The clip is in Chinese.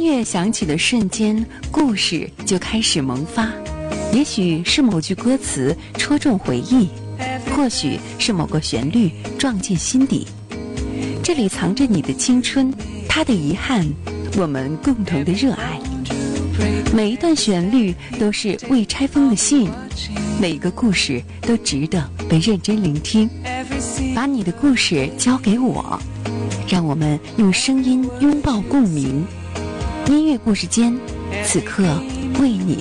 乐响起的瞬间，故事就开始萌发。也许是某句歌词戳中回忆，或许是某个旋律撞进心底。这里藏着你的青春，它的遗憾，我们共同的热爱。每一段旋律都是未拆封的信，每一个故事都值得被认真聆听。把你的故事交给我，让我们用声音拥抱共鸣。音乐故事间，此刻为你